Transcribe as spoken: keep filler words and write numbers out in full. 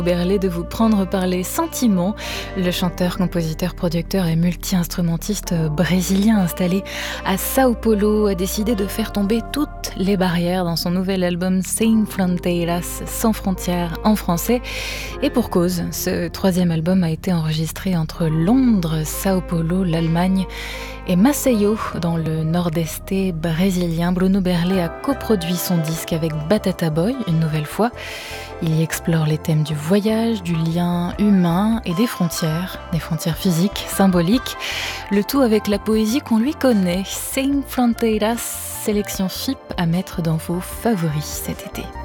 Berlé de vous prendre par les sentiments. Le chanteur, compositeur, producteur et multi-instrumentiste brésilien installé à Sao Paulo a décidé de faire tomber toutes les barrières dans son nouvel album Sem Fronteiras, sans frontières en français. Et pour cause, ce troisième album a été enregistré entre Londres, Sao Paulo, l'Allemagne et Maceió, dans le nord-est brésilien. Bruno Berlé a coproduit son disque avec Batata Boy, une nouvelle fois. Il y explore les thèmes du voyage, du lien humain et des frontières, des frontières physiques, symboliques, le tout avec la poésie qu'on lui connaît. Sem Fronteiras, sélection F I P à mettre dans vos favoris cet été.